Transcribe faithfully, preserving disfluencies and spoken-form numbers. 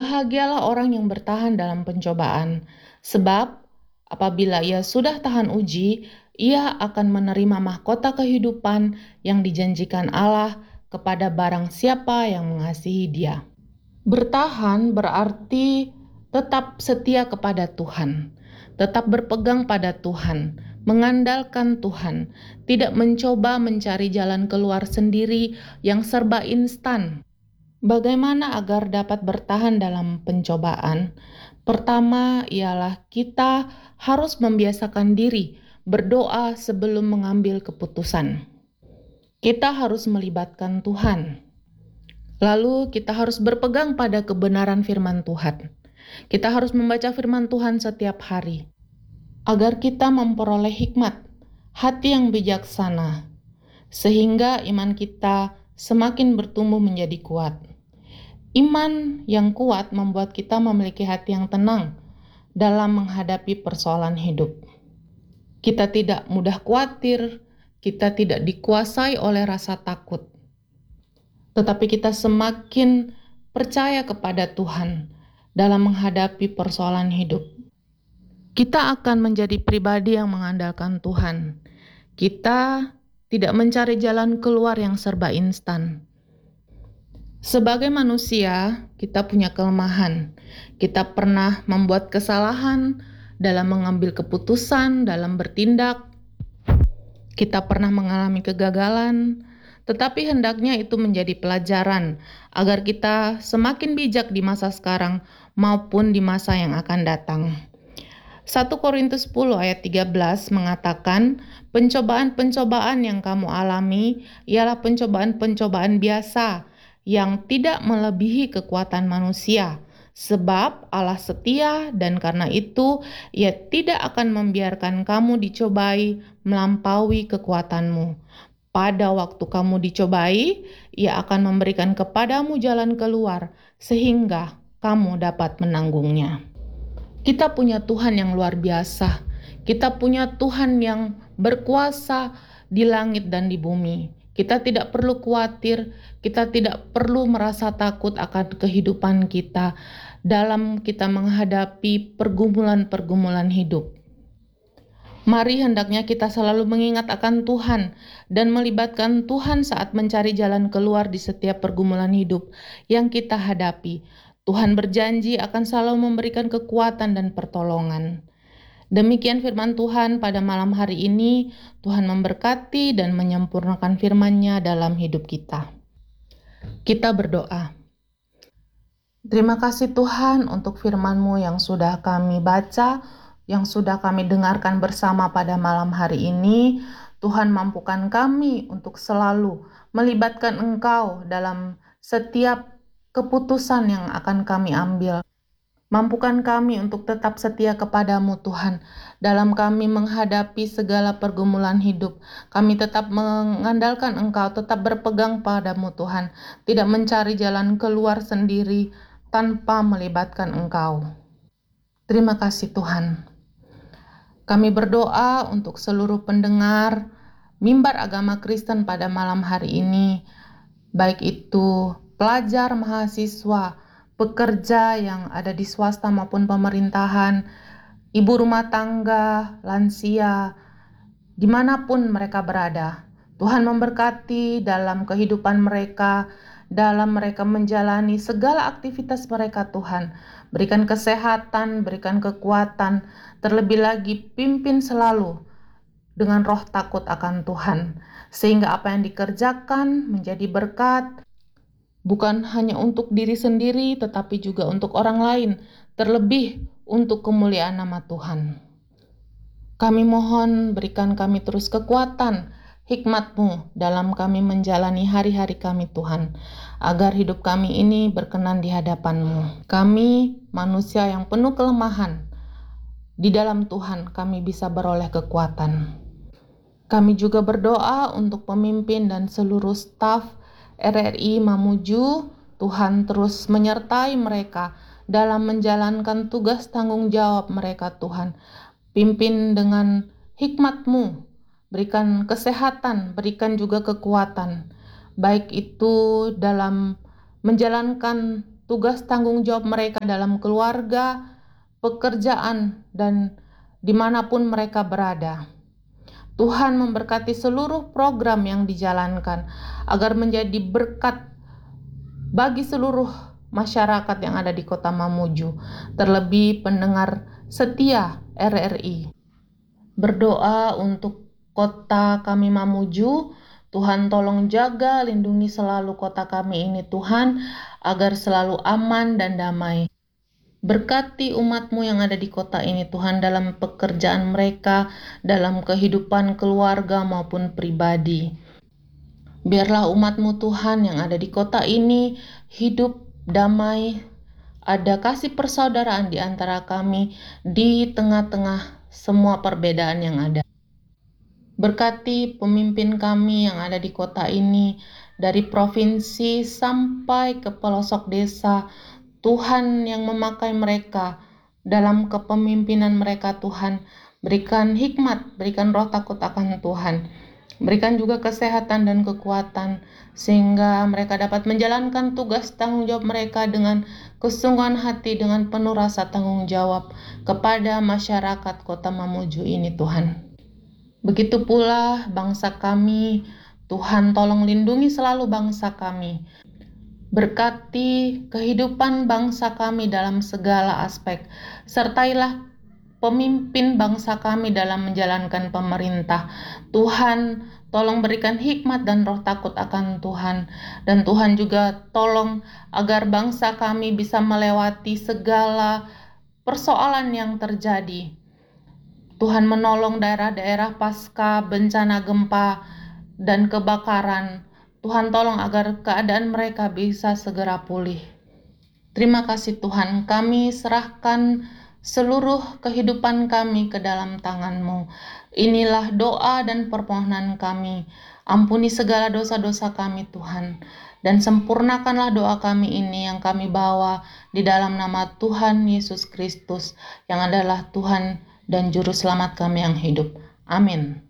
Berbahagialah orang yang bertahan dalam pencobaan, sebab apabila ia sudah tahan uji, ia akan menerima mahkota kehidupan yang dijanjikan Allah kepada barang siapa yang mengasihi Dia. Bertahan berarti tetap setia kepada Tuhan, tetap berpegang pada Tuhan, mengandalkan Tuhan, tidak mencoba mencari jalan keluar sendiri yang serba instan. Bagaimana agar dapat bertahan dalam pencobaan? Pertama ialah kita harus membiasakan diri berdoa sebelum mengambil keputusan. Kita harus melibatkan Tuhan. Lalu kita harus berpegang pada kebenaran firman Tuhan. Kita harus membaca firman Tuhan setiap hari agar kita memperoleh hikmat, hati yang bijaksana, sehingga iman kita semakin bertumbuh menjadi kuat. Iman yang kuat membuat kita memiliki hati yang tenang dalam menghadapi persoalan hidup. Kita tidak mudah khawatir, kita tidak dikuasai oleh rasa takut. Tetapi kita semakin percaya kepada Tuhan dalam menghadapi persoalan hidup. Kita akan menjadi pribadi yang mengandalkan Tuhan. Kita tidak mencari jalan keluar yang serba instan. Sebagai manusia, kita punya kelemahan. Kita pernah membuat kesalahan dalam mengambil keputusan, dalam bertindak. Kita pernah mengalami kegagalan, tetapi hendaknya itu menjadi pelajaran agar kita semakin bijak di masa sekarang maupun di masa yang akan datang. satu Korintus sepuluh ayat tiga belas mengatakan, pencobaan-pencobaan yang kamu alami ialah pencobaan-pencobaan biasa yang tidak melebihi kekuatan manusia, sebab Allah setia dan karena itu Ia tidak akan membiarkan kamu dicobai melampaui kekuatanmu. Pada waktu kamu dicobai, Ia akan memberikan kepadamu jalan keluar sehingga kamu dapat menanggungnya. Kita punya Tuhan yang luar biasa. Kita punya Tuhan yang berkuasa di langit dan di bumi. Kita tidak perlu khawatir, kita tidak perlu merasa takut akan kehidupan kita dalam kita menghadapi pergumulan-pergumulan hidup. Mari hendaknya kita selalu mengingat akan Tuhan dan melibatkan Tuhan saat mencari jalan keluar di setiap pergumulan hidup yang kita hadapi. Tuhan berjanji akan selalu memberikan kekuatan dan pertolongan. Demikian firman Tuhan pada malam hari ini. Tuhan memberkati dan menyempurnakan firman-Nya dalam hidup kita. Kita berdoa. Terima kasih Tuhan untuk firman-Mu yang sudah kami baca, yang sudah kami dengarkan bersama pada malam hari ini. Tuhan mampukan kami untuk selalu melibatkan Engkau dalam setiap keputusan yang akan kami ambil. Mampukan kami untuk tetap setia kepadamu Tuhan. Dalam kami menghadapi segala pergumulan hidup, kami tetap mengandalkan Engkau, tetap berpegang padamu Tuhan. Tidak mencari jalan keluar sendiri tanpa melibatkan Engkau. Terima kasih Tuhan. Kami berdoa untuk seluruh pendengar mimbar agama Kristen pada malam hari ini, baik itu pelajar, mahasiswa, pekerja yang ada di swasta maupun pemerintahan, ibu rumah tangga, lansia, dimanapun mereka berada. Tuhan memberkati dalam kehidupan mereka, dalam mereka menjalani segala aktivitas mereka Tuhan. Berikan kesehatan, berikan kekuatan, terlebih lagi pimpin selalu dengan roh takut akan Tuhan. Sehingga apa yang dikerjakan menjadi berkat, bukan hanya untuk diri sendiri, tetapi juga untuk orang lain, terlebih untuk kemuliaan nama Tuhan. Kami mohon berikan kami terus kekuatan, hikmat-Mu dalam kami menjalani hari-hari kami Tuhan, agar hidup kami ini berkenan di hadapan-Mu. Kami manusia yang penuh kelemahan, di dalam Tuhan kami bisa beroleh kekuatan. Kami juga berdoa untuk pemimpin dan seluruh staf R R I Mamuju. Tuhan terus menyertai mereka dalam menjalankan tugas tanggung jawab mereka Tuhan. Pimpin dengan hikmat-Mu, berikan kesehatan, berikan juga kekuatan, baik itu dalam menjalankan tugas tanggung jawab mereka dalam keluarga, pekerjaan, dan dimanapun mereka berada. Tuhan memberkati seluruh program yang dijalankan agar menjadi berkat bagi seluruh masyarakat yang ada di Kota Mamuju, terlebih pendengar setia R R I. Berdoa untuk kota kami Mamuju, Tuhan tolong jaga, lindungi selalu kota kami ini Tuhan, agar selalu aman dan damai. Berkati umat-Mu yang ada di kota ini Tuhan dalam pekerjaan mereka, dalam kehidupan keluarga maupun pribadi. Biarlah umat-Mu Tuhan yang ada di kota ini hidup damai, ada kasih persaudaraan di antara kami di tengah-tengah semua perbedaan yang ada. Berkati pemimpin kami yang ada di kota ini, dari provinsi sampai ke pelosok desa, Tuhan yang memakai mereka dalam kepemimpinan mereka Tuhan. Berikan hikmat, berikan roh takut akan Tuhan. Berikan juga kesehatan dan kekuatan, sehingga mereka dapat menjalankan tugas tanggung jawab mereka dengan kesungguhan hati, dengan penuh rasa tanggung jawab kepada masyarakat Kota Mamuju ini Tuhan. Begitu pula bangsa kami, Tuhan tolong lindungi selalu bangsa kami. Berkati kehidupan bangsa kami dalam segala aspek. Sertailah pemimpin bangsa kami dalam menjalankan pemerintah. Tuhan, tolong berikan hikmat dan roh takut akan Tuhan. Dan Tuhan juga tolong agar bangsa kami bisa melewati segala persoalan yang terjadi. Tuhan menolong daerah-daerah pasca bencana gempa dan kebakaran. Tuhan tolong agar keadaan mereka bisa segera pulih. Terima kasih Tuhan, kami serahkan seluruh kehidupan kami ke dalam tangan-Mu. Inilah doa dan permohonan kami. Ampuni segala dosa-dosa kami Tuhan. Dan sempurnakanlah doa kami ini yang kami bawa di dalam nama Tuhan Yesus Kristus, yang adalah Tuhan dan Juru Selamat kami yang hidup. Amin.